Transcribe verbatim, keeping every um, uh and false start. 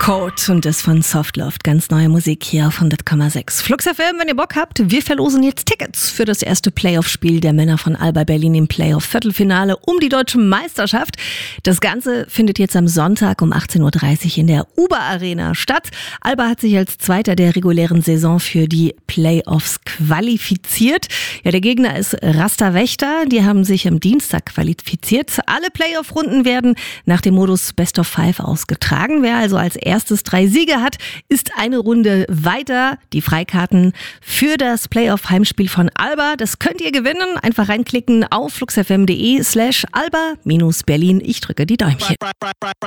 Code und das von Softloft. Ganz neue Musik hier auf hundert Komma sechs. Flux F M, wenn ihr Bock habt, wir verlosen jetzt Tickets für das erste Playoff-Spiel der Männer von Alba Berlin im Playoff-Viertelfinale um die deutsche Meisterschaft. Das Ganze findet jetzt am Sonntag um achtzehn Uhr dreißig in der Uber Arena statt. Alba hat sich als Zweiter der regulären Saison für die Playoffs qualifiziert. Ja, der Gegner ist Rasta Wächter. Die haben sich am Dienstag qualifiziert. Alle Playoff-Runden werden nach dem Modus Best of Five ausgetragen. Wer also als erstes drei Siege hat, ist eine Runde weiter. Die Freikarten für das Playoff-Heimspiel von Alba, das könnt ihr gewinnen. Einfach reinklicken auf fluxfm.de slash alba-berlin. Ich drücke die Däumchen.